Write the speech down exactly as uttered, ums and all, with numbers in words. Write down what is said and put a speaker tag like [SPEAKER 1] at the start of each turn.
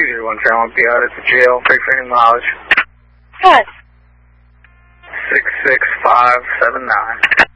[SPEAKER 1] zero one Fairmont will be out at the jail. Break for any mileage.
[SPEAKER 2] Good.
[SPEAKER 1] six six five seven nine.